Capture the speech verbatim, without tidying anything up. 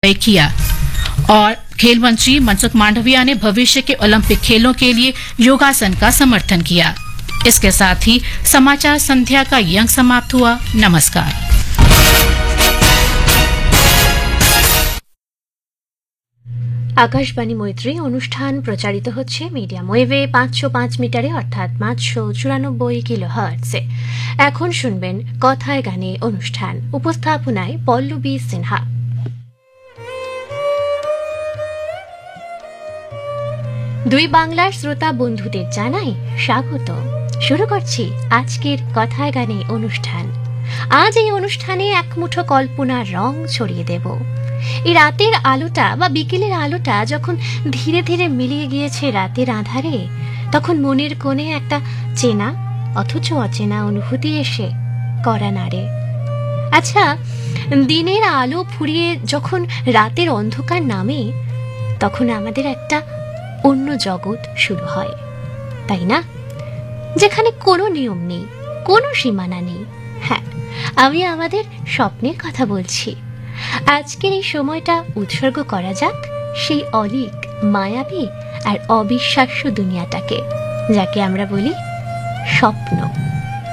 तय किया। और खेल मंत्री मनसुख मांडविया ने भविष्य के ओलंपिक खेलों के लिए योगासन का समर्थन किया। इसके साथ ही समाचार संध्या का ये अंक समाप्त हुआ। नमस्कार। आकाशवाणी मैत्री अनुष्ठान प्रचारित होच्छे मीडियम वेवे पाँचशो पाँच मिटारे अर्थात पाँचशो चुरानब्बई किलो हार्ट्जे। एखन शुनबेन कथाय गाने अनुष्ठान। उपस्थापनाय पल्लवी सिन्हा। दुई बांगलार श्रोता बंधुदेर जानाई स्वागत। शुरू करছি আজকের কথায় গানে অনুষ্ঠান। আজ এই অনুষ্ঠানে এক মুঠো কল্পনার রং ছড়িয়ে দেব। এই রাতের আলোটা বা বিকেলের আলোটা যখন ধীরে ধীরে মিলিয়ে গিয়েছে রাতের আঁধারে, তখন মনের কোণে একটা চেনা অথচ অচেনা অনুভূতি এসে কড়া নাড়ে। আচ্ছা, দিনের আলো ফুরিয়ে যখন রাতের অন্ধকার নামে, তখন আমাদের একটা অন্য জগৎ শুরু হয়, তাই না? যেখানে কোনো নিয়ম নেই, কোনো সীমানা নেই। হ্যাঁ, আমি আমাদের স্বপ্নের কথা বলছি। আজকের এই সময়টা উৎসর্গ করা যাক সেই অলীক, মায়াবী আর অবিশ্বাস্য দুনিয়াটাকে, যাকে আমরা বলি স্বপ্ন।